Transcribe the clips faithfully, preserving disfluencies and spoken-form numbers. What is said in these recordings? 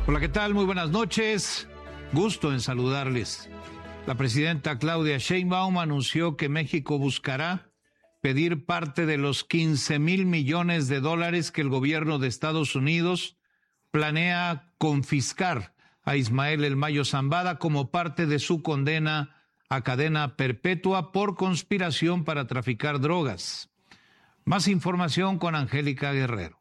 Hola, ¿qué tal? Muy buenas noches. Gusto en saludarles. La presidenta Claudia Sheinbaum anunció que México buscará pedir parte de los quince mil millones de dólares que el gobierno de Estados Unidos planea confiscar a Ismael El Mayo Zambada como parte de su condena a cadena perpetua por conspiración para traficar drogas. Más información con Angélica Guerrero.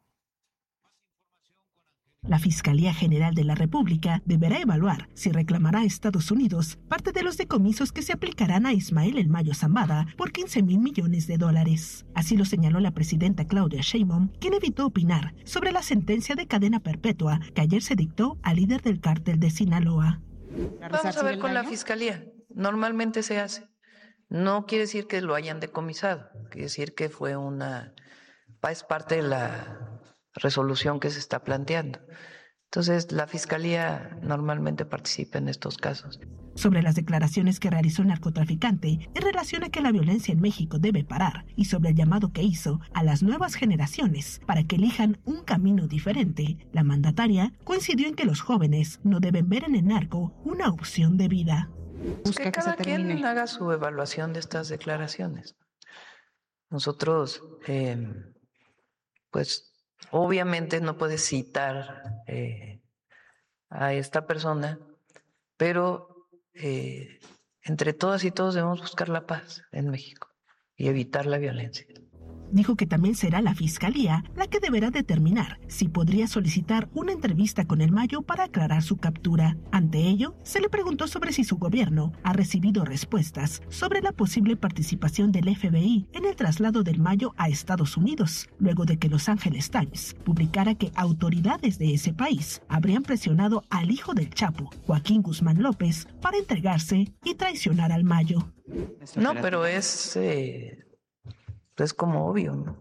La Fiscalía General de la República deberá evaluar si reclamará a Estados Unidos parte de los decomisos que se aplicarán a Ismael El Mayo Zambada por quince mil millones de dólares. Así lo señaló la presidenta Claudia Sheinbaum, quien evitó opinar sobre la sentencia de cadena perpetua que ayer se dictó al líder del cártel de Sinaloa. Vamos a ver con la Fiscalía. Normalmente se hace. No quiere decir que lo hayan decomisado, quiere decir que fue una... es parte de la resolución que se está planteando. Entonces, la Fiscalía normalmente participa en estos casos. Sobre las declaraciones que realizó el narcotraficante en relación a que la violencia en México debe parar y sobre el llamado que hizo a las nuevas generaciones para que elijan un camino diferente, la mandataria coincidió en que los jóvenes no deben ver en el narco una opción de vida. Pues que cada quien haga su evaluación de estas declaraciones. Nosotros, eh, pues, obviamente no puedes citar eh, a esta persona, pero eh, entre todas y todos debemos buscar la paz en México y evitar la violencia. Dijo que también será la Fiscalía la que deberá determinar si podría solicitar una entrevista con El Mayo para aclarar su captura. Ante ello, se le preguntó sobre si su gobierno ha recibido respuestas sobre la posible participación del F B I en el traslado del Mayo a Estados Unidos, luego de que Los Angeles Times publicara que autoridades de ese país habrían presionado al hijo del Chapo, Joaquín Guzmán López, para entregarse y traicionar al Mayo. No, pero es... Eh... Es como obvio, ¿no?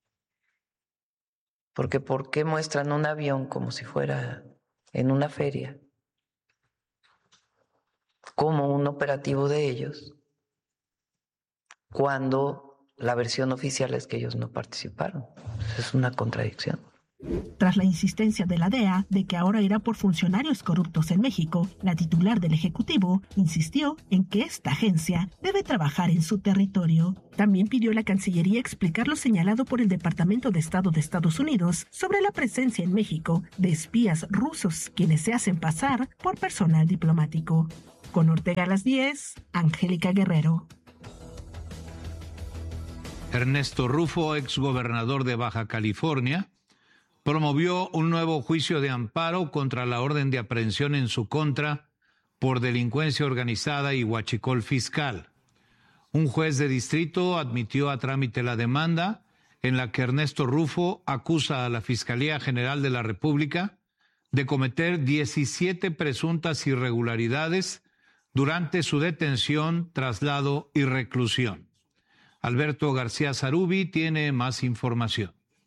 Porque ¿por qué muestran un avión como si fuera en una feria? Como un operativo de ellos, cuando la versión oficial es que ellos no participaron. Es una contradicción. Tras la insistencia de la D E A de que ahora irá por funcionarios corruptos en México, la titular del Ejecutivo insistió en que esta agencia debe trabajar en su territorio. También pidió a la Cancillería explicar lo señalado por el Departamento de Estado de Estados Unidos sobre la presencia en México de espías rusos, quienes se hacen pasar por personal diplomático. Con Ortega a las diez, Angélica Guerrero. Ernesto Rufo, exgobernador de Baja California, promovió un nuevo juicio de amparo contra la orden de aprehensión en su contra por delincuencia organizada y huachicol fiscal. Un juez de distrito admitió a trámite la demanda en la que Ernesto Rufo acusa a la Fiscalía General de la República de cometer diecisiete presuntas irregularidades durante su detención, traslado y reclusión. Alberto García Zarubi tiene más información.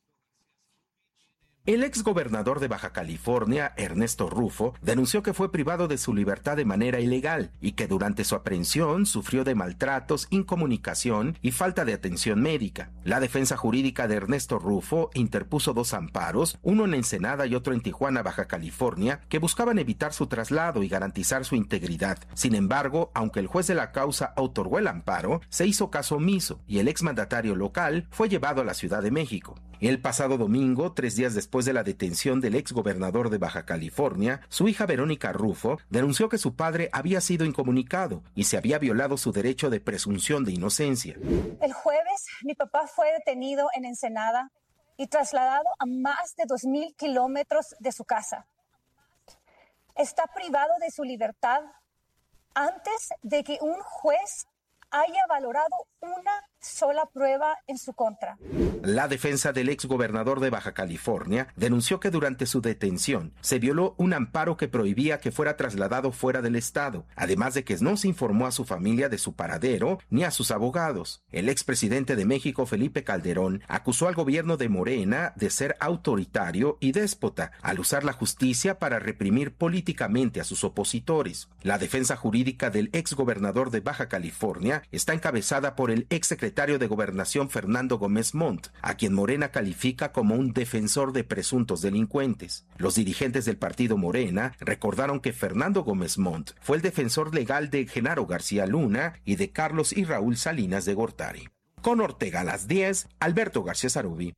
El exgobernador de Baja California, Ernesto Rufo, denunció que fue privado de su libertad de manera ilegal y que durante su aprehensión sufrió de maltratos, incomunicación y falta de atención médica. La defensa jurídica de Ernesto Rufo interpuso dos amparos, uno en Ensenada y otro en Tijuana, Baja California, que buscaban evitar su traslado y garantizar su integridad. Sin embargo, aunque el juez de la causa otorgó el amparo, se hizo caso omiso y el exmandatario local fue llevado a la Ciudad de México. El pasado domingo, tres días después de la detención del exgobernador de Baja California, su hija Verónica Rufo denunció que su padre había sido incomunicado y se había violado su derecho de presunción de inocencia. El jueves, mi papá fue detenido en Ensenada y trasladado a más de dos mil kilómetros de su casa. Está privado de su libertad antes de que un juez haya valorado una sola prueba en su contra. La defensa del exgobernador de Baja California denunció que durante su detención se violó un amparo que prohibía que fuera trasladado fuera del estado, además de que no se informó a su familia de su paradero ni a sus abogados. El expresidente de México, Felipe Calderón, acusó al gobierno de Morena de ser autoritario y déspota al usar la justicia para reprimir políticamente a sus opositores. La defensa jurídica del exgobernador de Baja California está encabezada por el exsecretario secretario de Gobernación Fernando Gómez Montt, a quien Morena califica como un defensor de presuntos delincuentes. Los dirigentes del partido Morena recordaron que Fernando Gómez Montt fue el defensor legal de Genaro García Luna y de Carlos y Raúl Salinas de Gortari. Con Ortega a las diez, Alberto García Sarubi.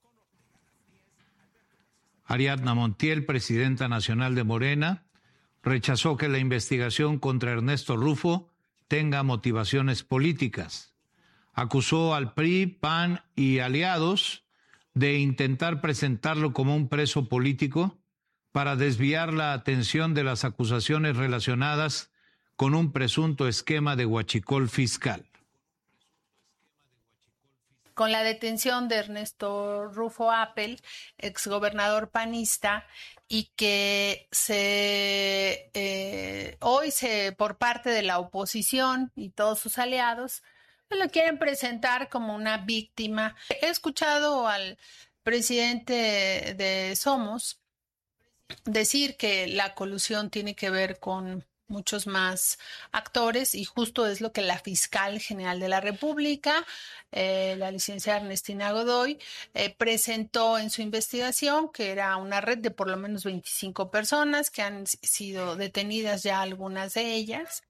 Ariadna Montiel, presidenta nacional de Morena, rechazó que la investigación contra Ernesto Rufo tenga motivaciones políticas. Acusó al P R I, P A N y aliados de intentar presentarlo como un preso político para desviar la atención de las acusaciones relacionadas con un presunto esquema de huachicol fiscal. Con la detención de Ernesto Rufo Appel, exgobernador panista, y que se eh, hoy se por parte de la oposición y todos sus aliados pues lo quieren presentar como una víctima. He escuchado al presidente de Somos decir que la colusión tiene que ver con muchos más actores y justo es lo que la fiscal general de la República, eh, la licenciada Ernestina Godoy, eh, presentó en su investigación, que era una red de por lo menos veinticinco personas que han sido detenidas ya algunas de ellas.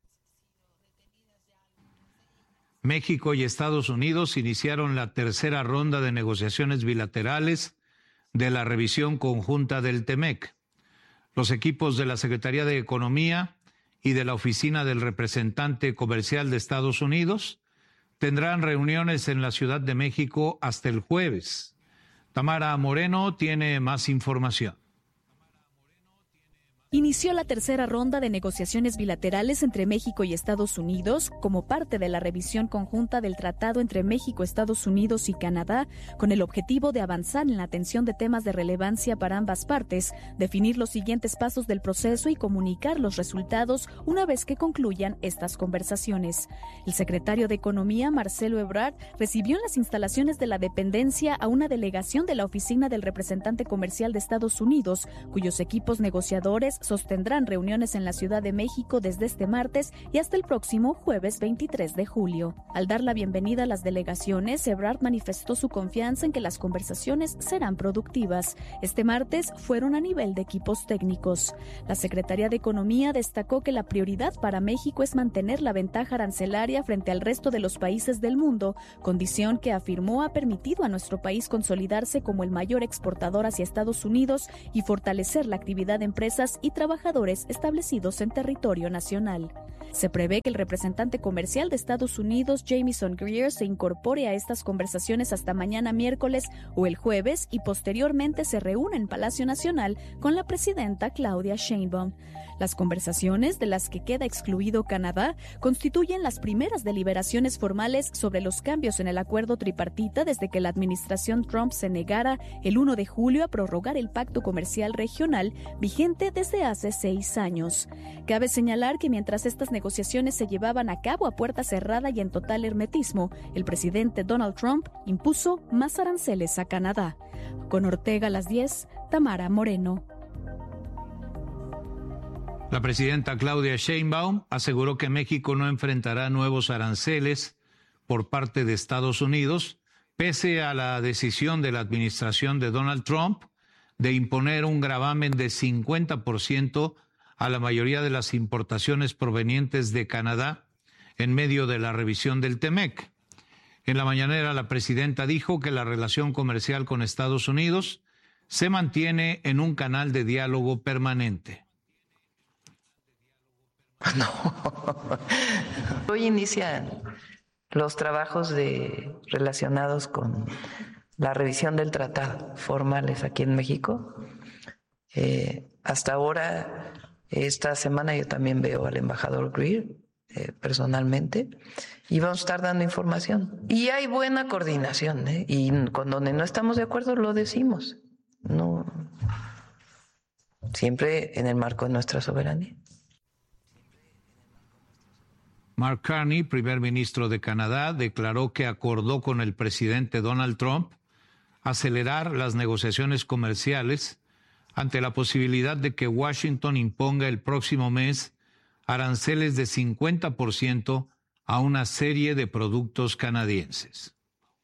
México y Estados Unidos iniciaron la tercera ronda de negociaciones bilaterales de la revisión conjunta del TEMEC. Los equipos de la Secretaría de Economía y de la Oficina del Representante Comercial de Estados Unidos tendrán reuniones en la Ciudad de México hasta el jueves. Tamara Moreno tiene más información. Inició la tercera ronda de negociaciones bilaterales entre México y Estados Unidos como parte de la revisión conjunta del Tratado entre México, Estados Unidos y Canadá, con el objetivo de avanzar en la atención de temas de relevancia para ambas partes, definir los siguientes pasos del proceso y comunicar los resultados una vez que concluyan estas conversaciones. El secretario de Economía, Marcelo Ebrard, recibió en las instalaciones de la dependencia a una delegación de la Oficina del Representante Comercial de Estados Unidos, cuyos equipos negociadores sostendrán reuniones en la Ciudad de México desde este martes y hasta el próximo jueves veintitrés de julio. Al dar la bienvenida a las delegaciones, Ebrard manifestó su confianza en que las conversaciones serán productivas. Este martes fueron a nivel de equipos técnicos. La Secretaría de Economía destacó que la prioridad para México es mantener la ventaja arancelaria frente al resto de los países del mundo, condición que afirmó ha permitido a nuestro país consolidarse como el mayor exportador hacia Estados Unidos y fortalecer la actividad de empresas y trabajadores establecidos en territorio nacional. Se prevé que el representante comercial de Estados Unidos, Jamieson Greer, se incorpore a estas conversaciones hasta mañana miércoles o el jueves y posteriormente se reúna en Palacio Nacional con la presidenta Claudia Sheinbaum. Las conversaciones, de las que queda excluido Canadá, constituyen las primeras deliberaciones formales sobre los cambios en el acuerdo tripartita desde que la administración Trump se negara el primero de julio a prorrogar el pacto comercial regional vigente desde hace seis años. Cabe señalar que mientras estas negociaciones se llevaban a cabo a puerta cerrada y en total hermetismo, el presidente Donald Trump impuso más aranceles a Canadá. Con Ortega a las diez, Tamara Moreno. La presidenta Claudia Sheinbaum aseguró que México no enfrentará nuevos aranceles por parte de Estados Unidos, pese a la decisión de la administración de Donald Trump de imponer un gravamen de cincuenta por ciento a la mayoría de las importaciones provenientes de Canadá en medio de la revisión del TEMEC. En la mañanera, la presidenta dijo que la relación comercial con Estados Unidos se mantiene en un canal de diálogo permanente. No. Hoy inician los trabajos de, relacionados con la revisión del tratado formales aquí en México. Eh, hasta ahora, esta semana yo también veo al embajador Greer eh, personalmente y vamos a estar dando información. Y hay buena coordinación, ¿eh? Y con donde no estamos de acuerdo lo decimos. No, siempre en el marco de nuestra soberanía. Mark Carney, primer ministro de Canadá, declaró que acordó con el presidente Donald Trump acelerar las negociaciones comerciales ante la posibilidad de que Washington imponga el próximo mes aranceles de cincuenta por ciento a una serie de productos canadienses.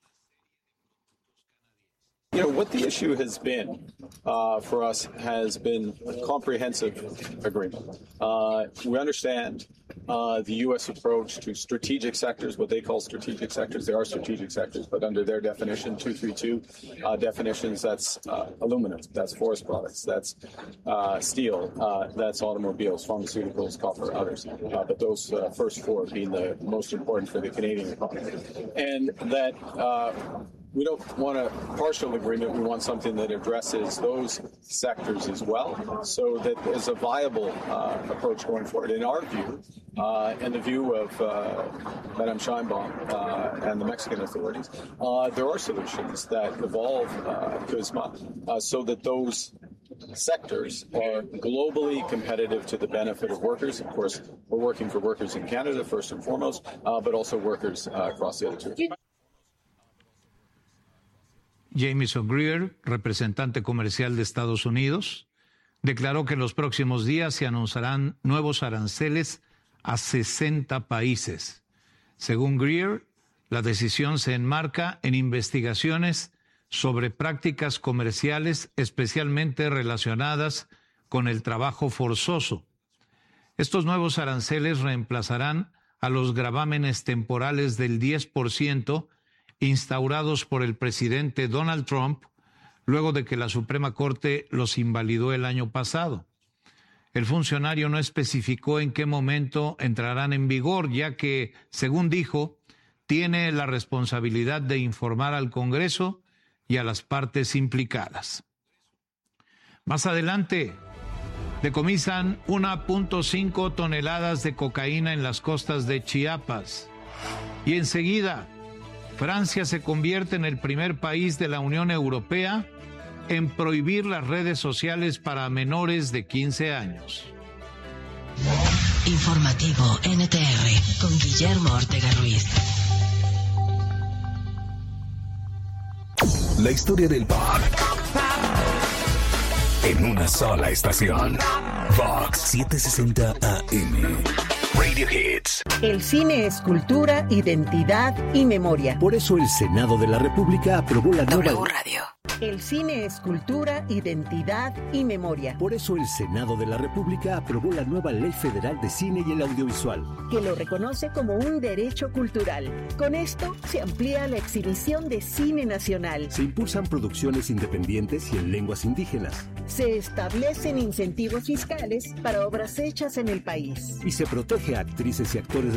You know, what the issue has been uh, for us has been a comprehensive agreement. Uh, we understand uh, the U S approach to strategic sectors, what they call strategic sectors. They are strategic sectors, but under their definition, two thirty-two uh, definitions, that's uh, aluminum, that's forest products, that's uh, steel, uh, that's automobiles, pharmaceuticals, copper, others. Uh, but those uh, first four being the most important for the Canadian economy. And that uh, we don't want a partial agreement. We want something that addresses those sectors as well, so that there's a viable uh, approach going forward. In our view, uh, and the view of uh, Madame Sheinbaum uh, and the Mexican authorities, uh, there are solutions that evolve uh, CUSMA uh, so that those sectors are globally competitive to the benefit of workers. Of course, we're working for workers in Canada first and foremost, uh, but also workers uh, across the other two. Jamieson Greer, representante comercial de Estados Unidos, declaró que en los próximos días se anunciarán nuevos aranceles a sesenta países. Según Greer, la decisión se enmarca en investigaciones sobre prácticas comerciales especialmente relacionadas con el trabajo forzoso. Estos nuevos aranceles reemplazarán a los gravámenes temporales del diez por ciento instaurados por el presidente Donald Trump luego de que la Suprema Corte los invalidó el año pasado. El funcionario no especificó en qué momento entrarán en vigor, ya que, según dijo, tiene la responsabilidad de informar al Congreso y a las partes implicadas. Más adelante, decomisan uno punto cinco toneladas de cocaína en las costas de Chiapas. Y enseguida, Francia se convierte en el primer país de la Unión Europea en prohibir las redes sociales para menores de quince años. Informativo N T R con Guillermo Ortega Ruiz. La historia del pop en una sola estación. Vox setecientos sesenta A M. Radio Hits. El cine es cultura, identidad y memoria. Por eso el Senado de la República aprobó la nueva... W Radio. El cine es cultura, identidad y memoria. Por eso el Senado de la República aprobó la nueva Ley Federal de Cine y el Audiovisual, que lo reconoce como un derecho cultural. Con esto se amplía la exhibición de cine nacional. Se impulsan producciones independientes y en lenguas indígenas. Se establecen incentivos fiscales para obras hechas en el país. Y se protege a actrices y actores